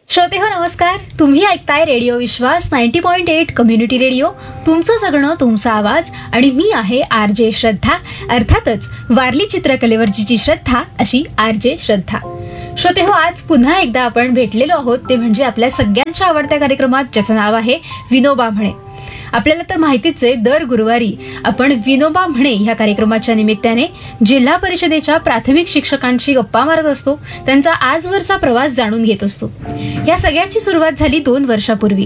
श्रोतेहो नमस्कार. तुम्ही ऐकताय रेडिओ विश्वास 90.8 कम्युनिटी रेडिओ. तुमचं जगणं तुमचा आवाज आणि मी आहे RJ श्रद्धा. अर्थातच वारली चित्रकलेवरची श्रद्धा अशी RJ श्रद्धा. श्रोतेहो, आज पुन्हा एकदा आपण भेटलेलो आहोत, ते म्हणजे आपल्या सगळ्यांच्या आवडत्या कार्यक्रमात, ज्याचं नाव आहे विनोबा म्हणे. आपल्याला तर माहितीच आहे, दर गुरुवारी आपण विनोबा म्हणे ह्या कार्यक्रमाच्या निमित्ताने जिल्हा परिषदेच्या प्राथमिक शिक्षकांशी गप्पा मारत असतो, त्यांचा आजवरचा प्रवास जाणून घेत असतो. या सगळ्याची सुरुवात झाली 2 वर्षापूर्वी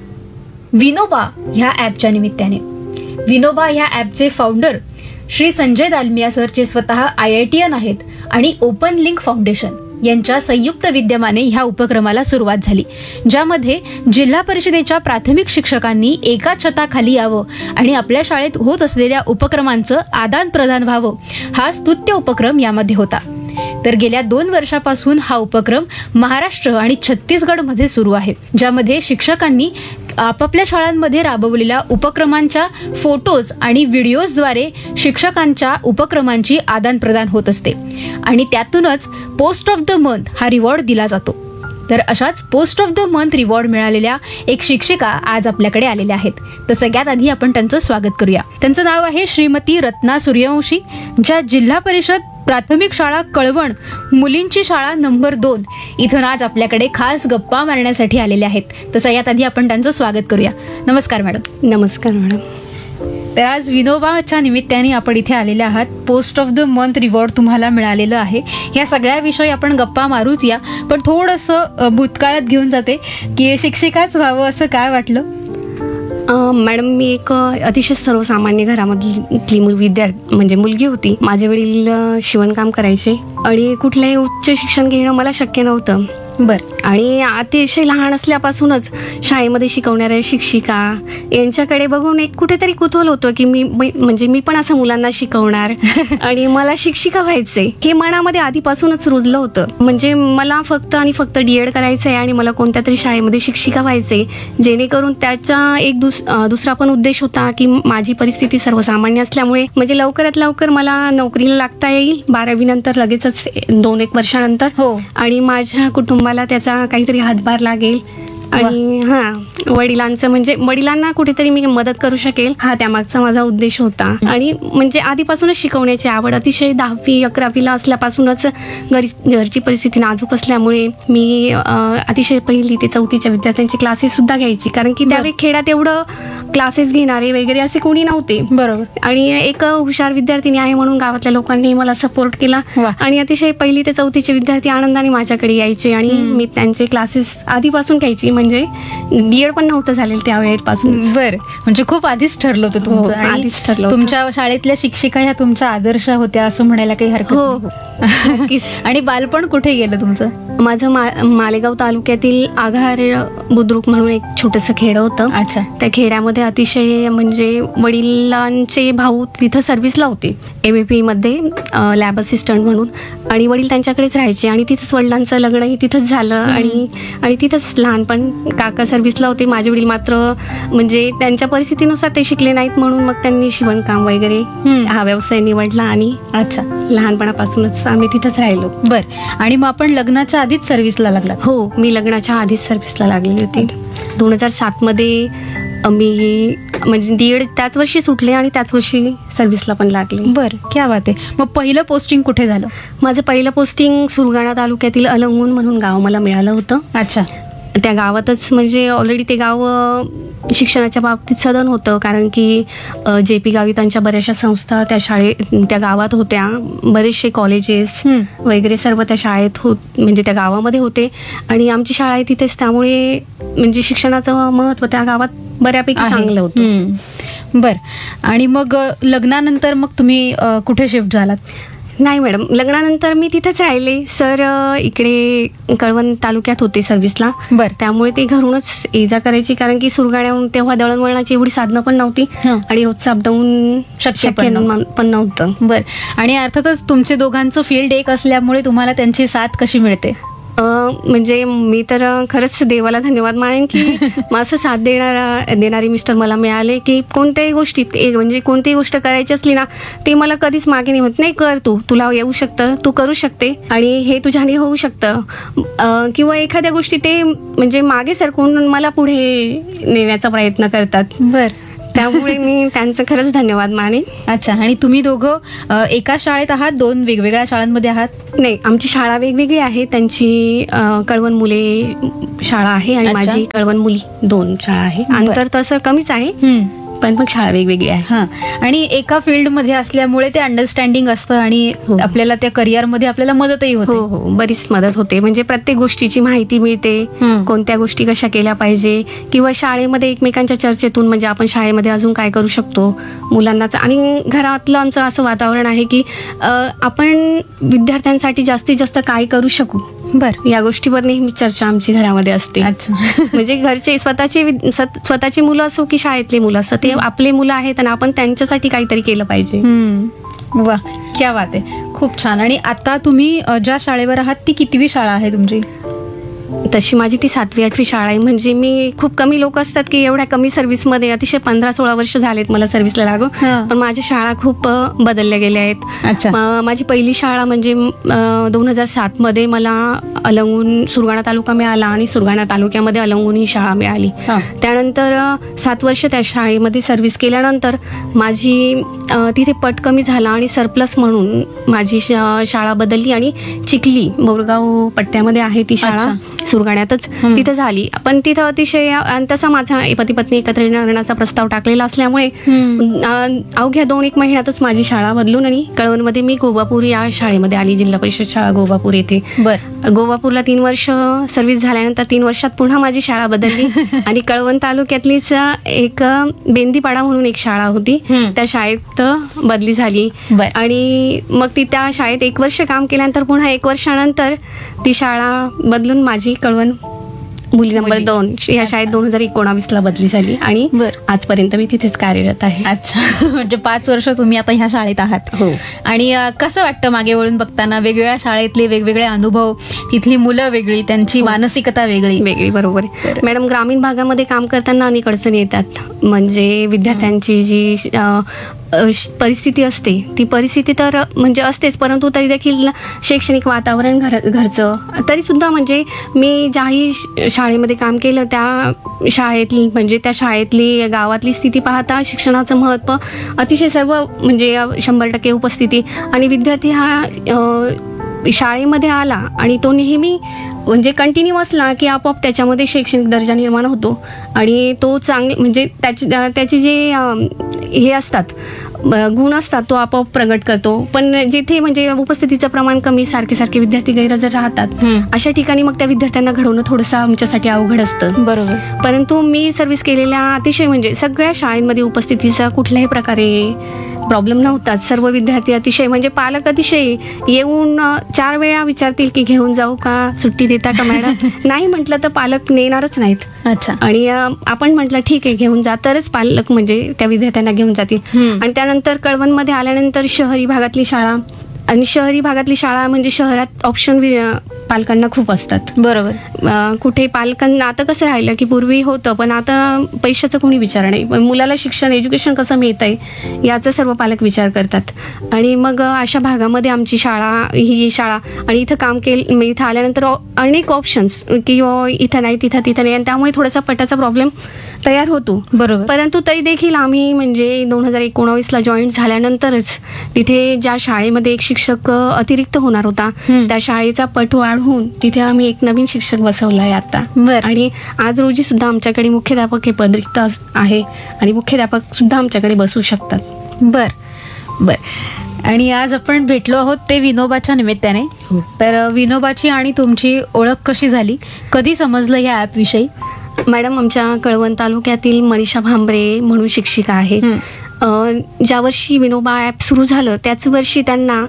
विनोबा ह्या ॲपच्या निमित्ताने. विनोबा ह्या ॲपचे फाउंडर श्री संजय दालमिया सर, जे स्वतः IITian आहेत, आणि ओपन लिंक फाउंडेशन यांच्या संयुक्त विद्यमाने ह्या उपक्रमाला सुरुवात झाली, ज्यामध्ये जिल्हा परिषदेच्या प्राथमिक शिक्षकांनी एका छताखाली यावं आणि आपल्या शाळेत होत असलेल्या उपक्रमांचं आदान प्रदान व्हावं, हा स्तुत्य उपक्रम यामध्ये होता. तर गेल्या 2 वर्षापासून हा उपक्रम महाराष्ट्र आणि छत्तीसगडमध्ये सुरू आहे, ज्यामध्ये शिक्षकांनी आपापल्या शाळांमध्ये राबवलेल्या उपक्रमांच्या फोटोज आणि व्हिडिओजद्वारे शिक्षकांच्या उपक्रमांची आदान प्रदान होत असते आणि त्यातूनच पोस्ट ऑफ द मंथ हा रिवॉर्ड दिला जातो. तर अशाच post of the month reward मिळालेल्या एक शिक्षिका आज आपल्याकडे आलेल्या आहेत. तर सगळ्यात आधी आपण त्यांचं स्वागत करूया. त्यांचं नाव आहे श्रीमती रत्ना सूर्यवंशी, ज्या जिल्हा परिषद प्राथमिक शाळा कळवण मुलींची शाळा नंबर 2 इथून आज आपल्याकडे खास गप्पा मारण्यासाठी आलेल्या आहेत. तर सगळ्यात आधी आपण त्यांचं स्वागत करूया. नमस्कार मॅडम. नमस्कार मॅडम. तर आज विनोबाच्या निमित्ताने आपण इथे आलेले आहात. Post of the month reward तुम्हाला मिळालेलं आहे. ह्या सगळ्याविषयी आपण गप्पा मारूच या, पण थोडंसं भूतकाळात घेऊन जाते की शिक्षिकाच व्हावं असं काय वाटलं? मॅडम, मी एक अतिशय सर्वसामान्य घरामधली म्हणजे मुलगी होती. माझे वडील शिवणकाम करायचे आणि कुठलंही उच्च शिक्षण घेणं मला शक्य नव्हतं. आणि अतिशय लहान असल्यापासूनच शाळेमध्ये शिकवणाऱ्या शिक्षिका यांच्याकडे बघून एक कुठेतरी कुतूहल होतं की मी पण असं मुलांना शिकवणार आणि मला शिक्षिका व्हायचंय, हे मनामध्ये आधीपासूनच रुजलं होतं. म्हणजे मला फक्त आणि फक्त DED करायचंय आणि मला कोणत्या तरी शाळेमध्ये शिक्षिका व्हायचंय, जेणेकरून त्याचा एक दुसरा पण उद्देश होता की माझी परिस्थिती सर्वसामान्य असल्यामुळे म्हणजे लवकरात लवकर मला नोकरीला लागता येईल 12वी नंतर, लगेचच 2-1 वर्षानंतर. हो. आणि माझ्या मला त्याचा काहीतरी हातभार लागेल आणि वडिलांचं म्हणजे वडिलांना कुठेतरी मी मदत करू शकेल, हा त्यामागचा माझा उद्देश होता. आणि म्हणजे आधीपासूनच शिकवण्याची आवड, अतिशय 10वी-11वीला असल्यापासूनच घरची परिस्थिती नाजूक असल्यामुळे मी अतिशय 1ली ते 4थीच्या विद्यार्थ्यांचे क्लासेस सुद्धा घ्यायची, कारण की त्यावेळी खेड्यात एवढं क्लासेस घेणारे वगैरे असे कोणी नव्हते. बरोबर. आणि एक हुशार विद्यार्थिनी आहे म्हणून गावातल्या लोकांनी मला सपोर्ट केला आणि अतिशय 1ली ते 4थीचे विद्यार्थी आनंदाने माझ्याकडे यायचे आणि मी त्यांचे क्लासेस आधीपासून घ्यायची. म्हणजे DED पण नव्हतं झालेलं त्यावेळेपासून. बरं, म्हणजे खूप आधीच ठरलं होतं तुमचं. आधीच ठरलं. तुमच्या शाळेतल्या शिक्षिका ह्या तुमच्या आदर्श होत्या असं म्हणायला काही हरकत नाही. आणि बालपण कुठे गेलं तुमचं? माझं मालेगाव तालुक्यातील आघार बुद्रुक म्हणून एक छोटंसं खेड होतं. अच्छा. त्या खेड्यामध्ये अतिशय म्हणजे वडिलांचे भाऊ तिथं सर्व्हिसला होते ABP मध्ये लॅब असिस्टंट म्हणून, आणि वडील त्यांच्याकडेच राहायचे आणि तिथंच वडिलांचं लग्नही तिथंच झालं. आणि तिथंच लहानपण काका सर्व्हिसला होते. माझे वडील मात्र म्हणजे त्यांच्या परिस्थितीनुसार ते शिकले नाहीत, म्हणून मग त्यांनी शिवणकाम वगैरे हा व्यवसाय निवडला आणि अच्छा, लहानपणापासूनच आम्ही तिथंच राहिलो. बरं. आणि मग आपण लग्नाच्या आधीच सर्व्हिसला लागला? हो, मी लग्नाच्या आधीच सर्व्हिसला लागलेली होती. 2007 मध्ये मी म्हणजे DED त्याच वर्षी सुटले आणि त्याच वर्षी सर्व्हिसला पण लागले. बरं, क्या बात आहे. मग पहिलं पोस्टिंग कुठे झालं? माझं पहिलं पोस्टिंग सुरगाणा तालुक्यातील अलंगून म्हणून गाव मला मिळालं होतं. अच्छा. त्या गावातच म्हणजे ऑलरेडी ते गाव शिक्षणाच्या बाबतीत सदन होतं, कारण की JP गावितांच्या बऱ्याचशा संस्था त्या गावात होत्या. बरेचसे कॉलेजेस वगैरे सर्व त्या शाळेत म्हणजे त्या गावामध्ये होते आणि आमची शाळा आहे तिथेच, त्यामुळे म्हणजे शिक्षणाचं महत्त्व त्या गावात बऱ्यापैकी चांगलं होतं. बरं. आणि मग लग्नानंतर मग तुम्ही कुठे शिफ्ट झालात? नाही मॅडम, लग्नानंतर मी तिथेच राहिले. सर इकडे कळवण तालुक्यात होते सर्व्हिसला. बरं. त्यामुळे ते घरूनच ये-जा करायची, कारण की सुरगाण्याहून तेव्हा दळणवळणाची एवढी साधनं पण नव्हती आणि रोजचं अपडाऊन शक्य पण नव्हतं. बरं. आणि अर्थातच तुमचे दोघांचं फील्ड एक असल्यामुळे तुम्हाला त्यांची साथ कशी मिळते? म्हणजे मी तर खरंच देवाला धन्यवाद मानेन की असं साथ देणारी मिस्टर मला मिळाले की कोणत्याही गोष्टीत म्हणजे कोणतीही गोष्ट करायची असली ना ते मला कधीच मागे नाही म्हणत, नाही कर, तुला येऊ शकतं, तू करू शकते आणि हे तुझ्याने होऊ शकतं, किंवा एखाद्या गोष्टी ते म्हणजे मागे सरकून मला पुढे नेण्याचा प्रयत्न करतात. बर. त्यामुळे मी त्यांचं खरंच धन्यवाद मानेन. अच्छा. आणि तुम्ही दोघं एका शाळेत आहात, दोन वेगवेगळ्या शाळांमध्ये आहात? नाही, आमची शाळा वेगवेगळी आहे. त्यांची कळवण मुले शाळा आहे आणि अच्छा. माझी कळवण मुली 2 शाळा आहे. अंतर तसं कमीच आहे पण मग शाळा वेगवेगळी आहे. हा. आणि एका फील्डमध्ये असल्यामुळे ते अंडरस्टँडिंग असतं आणि आपल्याला त्या करिअरमध्ये आपल्याला मदतही होते. हो हो, बरीच मदत होते. म्हणजे प्रत्येक गोष्टीची माहिती मिळते, कोणत्या गोष्टी कशा केल्या पाहिजे, किंवा शाळेमध्ये एकमेकांच्या चर्चेतून म्हणजे आपण शाळेमध्ये अजून काय करू शकतो मुलांनाच. आणि घरातलं आमचं असं वातावरण आहे की आपण विद्यार्थ्यांसाठी जास्तीत जास्त काय करू शकू, बर, या गोष्टीवर नेहमी चर्चा आमची घरामध्ये असते. अच्छा. म्हणजे घरचे स्वतःची मुलं असो की शाळेतली मुलं असो, ते आपले मुलं आहेत आणि आपण त्यांच्यासाठी काहीतरी केलं पाहिजे. वा, क्या बात आहे, खूप छान. आणि आता तुम्ही ज्या शाळेवर आहात ती कितवी शाळा आहे तुमची? तशी माझी ती 7वी-8वी शाळा आहे. म्हणजे मी खूप कमी लोक असतात की एवढ्या कमी सर्व्हिसमध्ये, अतिशय 15-16 वर्ष झालेत मला सर्व्हिसला लागून, पण माझ्या शाळा खूप बदलल्या गेल्या आहेत. अच्छा. माझी पहिली शाळा म्हणजे 2007 मध्ये मला अलंगून सुरगाणा तालुका मिळाला आणि सुरगाणा तालुक्यामध्ये अलंगून ही शाळा मिळाली. त्यानंतर 7 वर्ष त्या शाळेमध्ये सर्व्हिस केल्यानंतर माझी तिथे पट कमी झाला आणि सरप्लस म्हणून माझी शाळा बदलली आणि चिखली बोरगाव पट्ट्यामध्ये आहे ती शाळा, सुरगाण्यातच तिथं झाली. पण तिथं अतिशय तसा माझा पती पत्नी एकत्र येण्याचा प्रस्ताव टाकलेला असल्यामुळे अवघ्या 2-1 महिन्यातच माझी शाळा बदलून आणि कळवणमध्ये मी गोवापूर या शाळेमध्ये आली, जिल्हा परिषद शाळा गोवापूर येथे. गोवापूरला 3 वर्ष सर्व्हिस झाल्यानंतर 3 वर्षात पुन्हा माझी शाळा बदलली आणि कळवण तालुक्यातलीच एक बेंदीपाडा म्हणून एक शाळा होती, त्या शाळेत बदली झाली. आणि मग ती त्या शाळेत 1 वर्ष काम केल्यानंतर पुन्हा 1 वर्षानंतर ती शाळा बदलून माझी कळवण मुली नंबर 2 या शाळेत 2019ला बदली झाली आणि आजपर्यंत मी तिथेच कार्यरत आहे. अच्छा. म्हणजे 5 वर्ष तुम्ही आता ह्या शाळेत आहात. हो. आणि कसं वाटतं मागे वळून बघताना, वेगवेगळ्या शाळेतले वेगवेगळे अनुभव, तिथली मुलं वेगळी, त्यांची मानसिकता वेगळी. बरोबर आहे मॅडम. ग्रामीण भागामध्ये काम करताना अनेक अडचणी येतात. म्हणजे विद्यार्थ्यांची जी परिस्थिती असते ती परिस्थिती तर म्हणजे असतेच, परंतु तरी देखील शैक्षणिक वातावरण घरचं तरी सुद्धा म्हणजे मी ज्याही शाळेमध्ये काम केलं त्या शाळेतली म्हणजे त्या शाळेतली गावातली स्थिती पाहता शिक्षणाचं महत्त्व अतिशय सर्व म्हणजे 100% उपस्थिती आणि विद्यार्थी हा शाळेमध्ये आला आणि तो नेहमी म्हणजे कंटिन्यू असला की आपोआप त्याच्यामध्ये शैक्षणिक दर्जा निर्माण होतो आणि तो म्हणजे त्याचे जे हे असतात गुण असतात तो आपोआप प्रगट करतो. पण जिथे म्हणजे उपस्थितीचं प्रमाण कमी, सारखे विद्यार्थी गैरहजर राहतात, अशा ठिकाणी मग त्या विद्यार्थ्यांना घडवणं थोडंसं आमच्यासाठी अवघड असतं. बरोबर. परंतु मी सर्व्हिस केलेल्या अतिशय म्हणजे सगळ्या शाळांमध्ये उपस्थितीचा कुठल्याही प्रकारे प्रॉब्लेम नव्हताच. सर्व विद्यार्थी अतिशय म्हणजे पालक अतिशय येऊन 4 वेळा विचारतील की घेऊन जाऊ का, सुट्टी देता का मॅडम. नाही म्हटलं तर पालक नेणारच नाहीत. अच्छा. आणि आपण म्हटलं ठीक आहे घेऊन जा, तरच पालक म्हणजे त्या विद्यार्थ्यांना घेऊन जातील. आणि त्यानंतर कळवणमध्ये आल्यानंतर शहरी भागातली शाळा आणि शहरी भागातली शाळा म्हणजे शहरात ऑप्शन पालकांना खूप असतात. बरोबर. कुठे पालकांना आता कसं राहिलं की पूर्वी होतं पण आता पैशाचं कोणी विचार नाही, मुलाला शिक्षण एज्युकेशन कसं मिळत आहे याचा सर्व पालक विचार करतात. आणि मग अशा भागामध्ये आमची ही शाळा आणि इथं काम केलं, इथं आल्यानंतर अनेक ऑप्शन्स की इथं नाही तिथं नाही आणि त्यामुळे थोडासा पटाचा प्रॉब्लेम तयार होतो. बरोबर. परंतु तरी देखील आम्ही म्हणजे 2019ला जॉईन झाल्यानंतरच तिथे ज्या शाळेमध्ये एक शिक्षक अतिरिक्त होणार होता त्या शाळेचा पट वाढवून तिथे आम्ही एक नवीन शिक्षक बसवला आहे आता. आणि आज रोजी सुद्धा आमच्याकडे मुख्याध्यापक हे पद रिक्त आहे आणि मुख्याध्यापक सुद्धा आमच्याकडे बसू शकतात. बर. आणि आज आपण भेटलो आहोत ते विनोबाच्या निमित्ताने. तर विनोबाची आणि तुमची ओळख कशी झाली, कधी समजलं या ॲप विषयी? मॅडम, आमच्या कळवण तालुक्यातील मनीषा भांबरे म्हणून शिक्षिका आहेत. ज्या वर्षी विनोबा ॲप सुरू झालं त्याच वर्षी त्यांना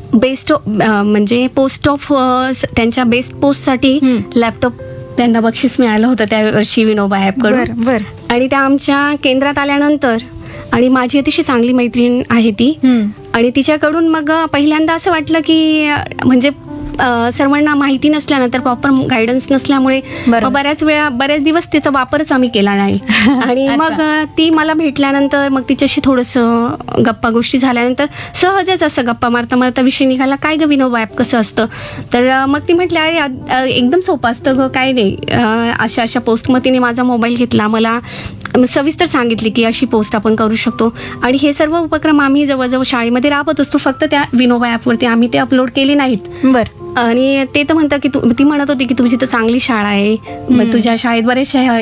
म्हणजे पोस्ट ऑफ त्यांच्या बेस्ट पोस्टसाठी लॅपटॉप त्यांना बक्षीस मिळालं होतं त्या वर्षी विनोबा ॲपकडून. आणि त्या आमच्या केंद्रात आल्यानंतर आणि माझी अतिशय चांगली मैत्रीण आहे ती आणि तिच्याकडून मग पहिल्यांदा असं वाटलं की म्हणजे सर्वांना माहिती नसल्यानंतर प्रॉपर गायडन्स नसल्यामुळे बरोबर. बऱ्याच दिवस त्याचा वापरच आम्ही केला नाही. आणि मग ती मला भेटल्यानंतर मग तिच्याशी थोडंसं गप्पा गोष्टी झाल्यानंतर सहजच असं गप्पा मारता मारता विषय निघाला, काय ग विनोबा ॲप कसं असतं. तर मग ती म्हटली अरे एकदम सोपं असतं ग, काय नाही. अशा अशा पोस्ट मग तिने माझा मोबाईल घेतला, मला सविस्तर सांगितली की अशी पोस्ट आपण करू शकतो. आणि हे सर्व उपक्रम आम्ही जवळजवळ शाळेमध्ये राबत असतो, फक्त त्या विनोबा ॲपवरती आम्ही ते अपलोड केले नाहीत. बर. आणि ते तर म्हणतं की ती म्हणत होती की तुझी तर चांगली शाळा आहे, मग तुझ्या शाळेत बरेचशा